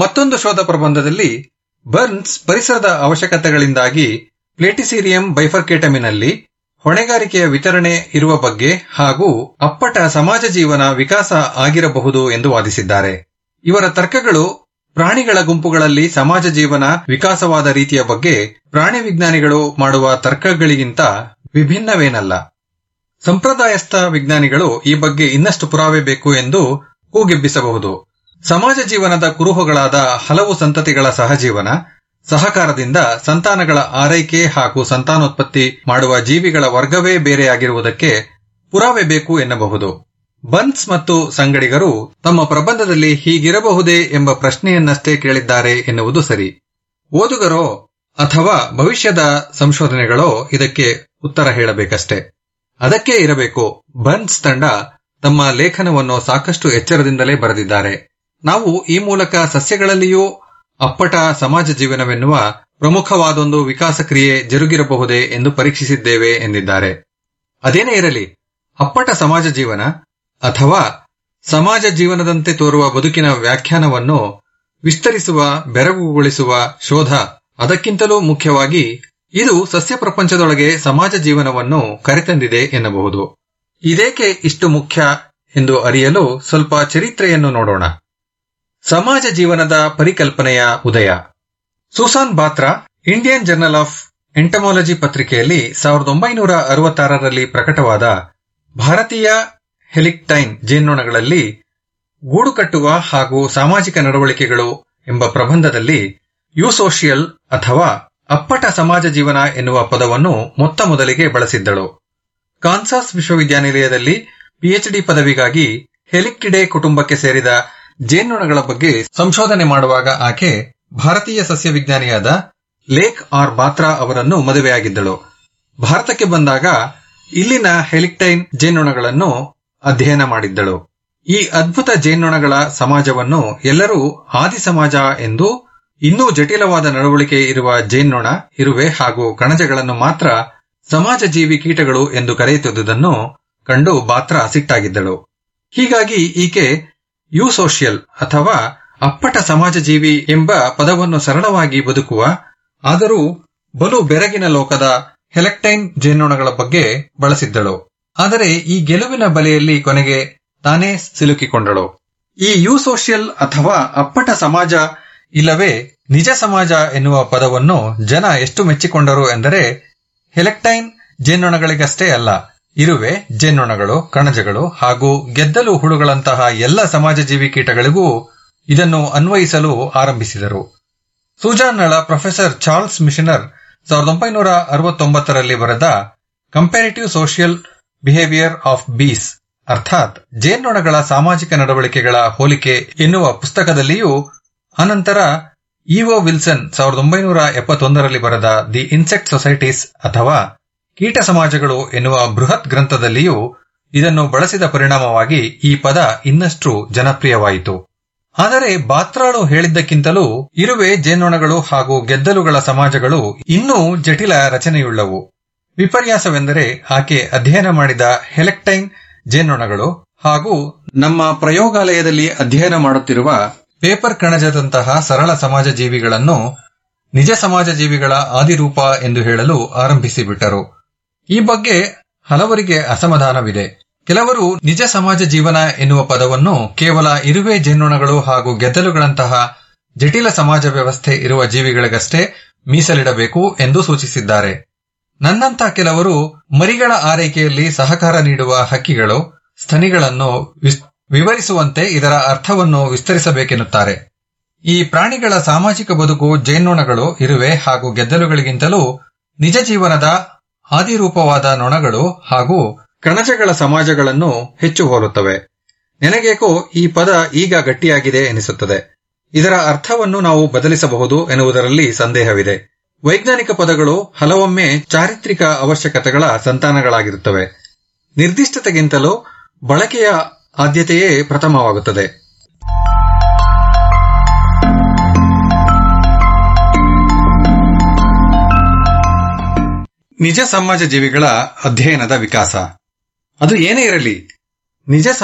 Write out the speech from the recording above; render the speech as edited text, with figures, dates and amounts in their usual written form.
ಮತ್ತೊಂದು ಶೋಧ ಪ್ರಬಂಧದಲ್ಲಿ ಬರ್ನ್ಸ್ ಪರಿಸರದ ಅವಶ್ಯಕತೆಗಳಿಂದಾಗಿ ಪ್ಲೇಟಿಸೀರಿಯಂ ಬೈಫರ್ಕೇಟಮಿನಲ್ಲಿ ಹೊಣೆಗಾರಿಕೆಯ ವಿತರಣೆ ಇರುವ ಬಗ್ಗೆ ಹಾಗೂ ಅಪ್ಪಟ ಸಮಾಜ ಜೀವನ ವಿಕಾಸ ಆಗಿರಬಹುದು ಎಂದು ವಾದಿಸಿದ್ದಾರೆ. ಇವರ ತರ್ಕಗಳು ಪ್ರಾಣಿಗಳ ಗುಂಪುಗಳಲ್ಲಿ ಸಮಾಜ ಜೀವನ ವಿಕಾಸವಾದ ರೀತಿಯ ಬಗ್ಗೆ ಪ್ರಾಣಿ ವಿಜ್ಞಾನಿಗಳು ಮಾಡುವ ತರ್ಕಗಳಿಗಿಂತ ವಿಭಿನ್ನವೇನಲ್ಲ. ಸಂಪ್ರದಾಯಸ್ಥ ವಿಜ್ಞಾನಿಗಳು ಈ ಬಗ್ಗೆ ಇನ್ನಷ್ಟು ಪುರಾವೆ ಬೇಕು ಎಂದು ಕೂಗೆಬ್ಬಿಸಬಹುದು. ಸಮಾಜ ಜೀವನದ ಕುರುಹುಗಳಾದ ಹಲವು ಸಂತತಿಗಳ ಸಹಜೀವನ, ಸಹಕಾರದಿಂದ ಸಂತಾನಗಳ ಆರೈಕೆ ಹಾಗೂ ಸಂತಾನೋತ್ಪತ್ತಿ ಮಾಡುವ ಜೀವಿಗಳ ವರ್ಗವೇ ಬೇರೆಯಾಗಿರುವುದಕ್ಕೆ ಪುರಾವೆ ಬೇಕು ಎನ್ನಬಹುದು. ಬರ್ನ್ಸ್ ಮತ್ತು ಸಂಗಡಿಗರು ತಮ್ಮ ಪ್ರಬಂಧದಲ್ಲಿ ಹೀಗಿರಬಹುದೇ ಎಂಬ ಪ್ರಶ್ನೆಯನ್ನಷ್ಟೇ ಕೇಳಿದ್ದಾರೆ ಎನ್ನುವುದು ಸರಿ. ಓದುಗರೋ ಅಥವಾ ಭವಿಷ್ಯದ ಸಂಶೋಧನೆಗಳೋ ಇದಕ್ಕೆ ಉತ್ತರ ಹೇಳಬೇಕಷ್ಟೇ. ಅದಕ್ಕೆ ಇರಬೇಕು ಬರ್ನ್ಸ್ ತಂಡ ತಮ್ಮ ಲೇಖನವನ್ನು ಸಾಕಷ್ಟು ಎಚ್ಚರದಿಂದಲೇ ಬರೆದಿದ್ದಾರೆ. ನಾವು ಈ ಮೂಲಕ ಸಸ್ಯಗಳಲ್ಲಿಯೂ ಅಪ್ಪಟ ಸಮಾಜ ಜೀವನವೆನ್ನುವ ಪ್ರಮುಖವಾದೊಂದು ವಿಕಾಸ ಕ್ರಿಯೆ ಜರುಗಿರಬಹುದೇ ಎಂದು ಪರೀಕ್ಷಿಸಿದ್ದೇವೆ ಎಂದಿದ್ದಾರೆ. ಅದೇನೇ ಇರಲಿ, ಅಪ್ಪಟ ಸಮಾಜ ಜೀವನ ಅಥವಾ ಸಮಾಜ ಜೀವನದಂತೆ ತೋರುವ ಬದುಕಿನ ವ್ಯಾಖ್ಯಾನವನ್ನು ವಿಸ್ತರಿಸುವ, ಬೆರಗುಗೊಳಿಸುವ ಶೋಧ, ಅದಕ್ಕಿಂತಲೂ ಮುಖ್ಯವಾಗಿ ಇದು ಸಸ್ಯ ಪ್ರಪಂಚದೊಳಗೆ ಸಮಾಜ ಜೀವನವನ್ನು ಕರೆತಂದಿದೆ ಎನ್ನಬಹುದು. ಇದೇಕೆ ಇಷ್ಟು ಮುಖ್ಯ ಎಂದು ಅರಿಯಲು ಸ್ವಲ್ಪ ಚರಿತ್ರೆಯನ್ನು ನೋಡೋಣ. ಸಮಾಜ ಜೀವನದ ಪರಿಕಲ್ಪನೆಯ ಉದಯ. ಸೂಸಾನ್ Batra Indian journal of entomology ಪತ್ರಿಕೆಯಲ್ಲಿ 1966ರಲ್ಲಿ ಪ್ರಕಟವಾದ ಭಾರತೀಯ ಹೆಲಿಕ್ಟೈನ್ ಜೇನ್ನೊಣಗಳಲ್ಲಿ ಗೂಡು ಕಟ್ಟುವ ಹಾಗೂ ಸಾಮಾಜಿಕ ನಡವಳಿಕೆಗಳು ಎಂಬ ಪ್ರಬಂಧದಲ್ಲಿ ಯೂಸೋಷಿಯಲ್ ಅಥವಾ ಅಪ್ಪಟ ಸಮಾಜ ಜೀವನ ಎನ್ನುವ ಪದವನ್ನು ಮೊತ್ತ ಮೊದಲಿಗೆ ಬಳಸಿದ್ದಳು. ಕಾನ್ಸಾಸ್ ವಿಶ್ವವಿದ್ಯಾನಿಲಯದಲ್ಲಿ ಪಿಎಚ್ಡಿ ಪದವಿಗಾಗಿ ಹೆಲಿಕ್ಟಿಡೆ ಕುಟುಂಬಕ್ಕೆ ಸೇರಿದ ಜೇನ್ನೊಣಗಳ ಬಗ್ಗೆ ಸಂಶೋಧನೆ ಮಾಡುವಾಗ ಆಕೆ ಭಾರತೀಯ ಸಸ್ಯವಿಜ್ಞಾನಿಯಾದ ಲೇಕ್ ಆರ್ ಬಾತ್ರಾ ಅವರನ್ನು ಮದುವೆಯಾಗಿದ್ದಳು. ಭಾರತಕ್ಕೆ ಬಂದಾಗ ಇಲ್ಲಿನ ಹೆಲಿಕ್ಟೈನ್ ಜೇನ್ನೊಣಗಳನ್ನು ಅಧ್ಯಯನ ಮಾಡಿದ್ದಳು. ಈ ಅದ್ಭುತ ಜೇನ್ನೊಣಗಳ ಸಮಾಜವನ್ನು ಎಲ್ಲರೂ ಆದಿ ಸಮಾಜ ಎಂದು, ಇನ್ನೂ ಜಟಿಲವಾದ ನಡವಳಿಕೆ ಇರುವ ಜೇನ್ನೊಣ, ಇರುವೆ ಹಾಗೂ ಕಣಜಗಳನ್ನು ಮಾತ್ರ ಸಮಾಜ ಜೀವಿ ಕೀಟಗಳು ಎಂದು ಕರೆಯುತ್ತಿದ್ದುದನ್ನು ಕಂಡು ಬಾತ್ರಾ ಸಿಟ್ಟಾಗಿದ್ದಳು. ಹೀಗಾಗಿ ಈಕೆ ಯೂಸೋಷಿಯಲ್ ಅಥವಾ ಅಪ್ಪಟ ಸಮಾಜ ಜೀವಿ ಎಂಬ ಪದವನ್ನು ಸರಳವಾಗಿ ಬದುಕುವ, ಆದರೂ ಬಲು ಬೆರಗಿನ ಲೋಕದ ಹೆಲಿಕ್ಟೈನ್ ಜೇನ್ನೊಣಗಳ ಬಗ್ಗೆ ಬಳಸಿದ್ದಳು. ಆದರೆ ಈ ಗೆಲುವಿನ ಬಲೆಯಲ್ಲಿ ಕೊನೆಗೆ ತಾನೇ ಸಿಲುಕಿಕೊಂಡಳು. ಈ ಯೂಸೋಷಿಯಲ್ ಅಥವಾ ಅಪ್ಪಟ ಸಮಾಜ ಇಲ್ಲವೇ ನಿಜ ಸಮಾಜ ಎನ್ನುವ ಪದವನ್ನು ಜನ ಎಷ್ಟು ಮೆಚ್ಚಿಕೊಂಡರು ಎಂದರೆ ಹೆಲಿಕ್ಟೈನ್ ಜೇನ್ನೊಣಗಳಿಗಷ್ಟೇ ಅಲ್ಲ, ಇರುವೆ, ಜೇನ್ನೊಣಗಳು, ಕಣಜಗಳು ಹಾಗೂ ಗೆದ್ದಲು ಹುಳುಗಳಂತಹ ಎಲ್ಲ ಸಮಾಜ ಜೀವಿ ಕೀಟಗಳಿಗೂ ಇದನ್ನು ಅನ್ವಯಿಸಲು ಆರಂಭಿಸಿದರು. ಸೂಜಾನ್ನಳ ಪ್ರೊಫೆಸರ್ ಚಾರ್ಲ್ಸ್ ಮಿಷನರ್ 1969ರಲ್ಲಿ ಬರೆದ ಕಂಪ್ಯಾರಿಟಿವ್ ಸೋಷಿಯಲ್ ಬಿಹೇವಿಯರ್ ಆಫ್ ಬೀಸ್, ಅರ್ಥಾತ್ ಜೇನ್ನೊಣಗಳ ಸಾಮಾಜಿಕ ನಡವಳಿಕೆಗಳ ಹೋಲಿಕೆ ಎನ್ನುವ ಪುಸ್ತಕದಲ್ಲಿಯೂ, ಅನಂತರ ಇಒ ವಿಲ್ಸನ್ 1971ರಲ್ಲಿ ಬರೆದ ದಿ ಇನ್ಸೆಕ್ಟ್ ಸೊಸೈಟೀಸ್ ಅಥವಾ ಕೀಟ ಸಮಾಜಗಳು ಎನ್ನುವ ಬೃಹತ್ ಗ್ರಂಥದಲ್ಲಿಯೂ ಇದನ್ನು ಬಳಸಿದ ಪರಿಣಾಮವಾಗಿ ಈ ಪದ ಇನ್ನಷ್ಟು ಜನಪ್ರಿಯವಾಯಿತು. ಆದರೆ ಬಾತ್ರಾಳು ಹೇಳಿದ್ದಕ್ಕಿಂತಲೂ ಇರುವೆ, ಜೇನ್ನೊಣಗಳು ಹಾಗೂ ಗೆದ್ದಲುಗಳ ಸಮಾಜಗಳು ಇನ್ನೂ ಜಟಿಲ ರಚನೆಯುಳ್ಳವು. ವಿಪರ್ಯಾಸವೆಂದರೆ ಆಕೆ ಅಧ್ಯಯನ ಮಾಡಿದ ಹೆಲಿಕ್ಟೈನ್ ಜೇನ್ನೊಣಗಳು ಹಾಗೂ ನಮ್ಮ ಪ್ರಯೋಗಾಲಯದಲ್ಲಿ ಅಧ್ಯಯನ ಮಾಡುತ್ತಿರುವ ಪೇಪರ್ ಕಣಜದಂತಹ ಸರಳ ಸಮಾಜ ಜೀವಿಗಳನ್ನು ನಿಜ ಸಮಾಜ ಜೀವಿಗಳ ಆದಿರೂಪ ಎಂದು ಹೇಳಲು ಆರಂಭಿಸಿಬಿಟ್ಟರು. ಈ ಬಗ್ಗೆ ಹಲವರಿಗೆ ಅಸಮಾಧಾನವಿದೆ. ಕೆಲವರು ನಿಜ ಸಮಾಜ ಜೀವನ ಎನ್ನುವ ಪದವನ್ನು ಕೇವಲ ಇರುವೆ, ಜೇನ್ನೊಣಗಳು ಹಾಗೂ ಗೆದ್ದಲುಗಳಂತಹ ಜಟಿಲ ಸಮಾಜ ವ್ಯವಸ್ಥೆ ಇರುವ ಜೀವಿಗಳಿಗಷ್ಟೇ ಮೀಸಲಿಡಬೇಕು ಎಂದು ಸೂಚಿಸಿದ್ದಾರೆ. ನನ್ನಂಥ ಕೆಲವರು ಮರಿಗಳ ಆರೈಕೆಯಲ್ಲಿ ಸಹಕಾರ ನೀಡುವ ಹಕ್ಕಿಗಳು, ಸ್ತನಿಗಳನ್ನು ವಿವರಿಸುವಂತೆ ಇದರ ಅರ್ಥವನ್ನು ವಿಸ್ತರಿಸಬೇಕೆನ್ನುತ್ತಾರೆ. ಈ ಪ್ರಾಣಿಗಳ ಸಾಮಾಜಿಕ ಬದುಕು ಜೇನ್ನೊಣಗಳು, ಇರುವೆ ಹಾಗೂ ಗೆದ್ದಲುಗಳಿಗಿಂತಲೂ ನಿಜ ಜೀವನದ ಆದಿರೂಪವಾದ ನೊಣಗಳು ಹಾಗೂ ಕಣಜಗಳ ಸಮಾಜಗಳನ್ನು ಹೆಚ್ಚು ಹೋಲುತ್ತವೆ. ನನಗೇಕೋ ಈ ಪದ ಈಗ ಗಟ್ಟಿಯಾಗಿದೆ ಎನಿಸುತ್ತದೆ. ಇದರ ಅರ್ಥವನ್ನು ನಾವು ಬದಲಿಸಬಹುದು ಎನ್ನುವುದರಲ್ಲಿ ಸಂದೇಹವಿದೆ. ವೈಜ್ಞಾನಿಕ ಪದಗಳು ಹಲವೊಮ್ಮೆ ಚಾರಿತ್ರಿಕ ಅವಶ್ಯಕತೆಗಳ ಸಂತಾನಗಳಾಗಿರುತ್ತವೆ. ನಿರ್ದಿಷ್ಟತೆಗಿಂತಲೂ ಬಳಕೆಯ ಆದ್ಯತೆಯೇ ಪ್ರಥಮವಾಗುತ್ತದೆ. ನಿಜ ಸಮಾಜ ಜೀವಿಗಳ ಅಧ್ಯಯನದ ವಿಕಾಸ. ಅದು ಏನೇ ಇರಲಿ, ನಿಜ